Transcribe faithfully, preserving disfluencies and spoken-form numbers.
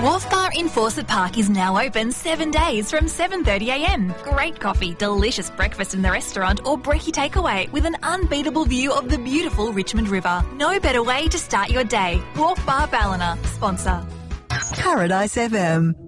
Wharf Bar in Fawcett Park is now open seven days from seven thirty a m. Great coffee, delicious breakfast in the restaurant or brekkie takeaway with an unbeatable view of the beautiful Richmond River. No better way to start your day. Wharf Bar Ballina, sponsor. Paradise F M.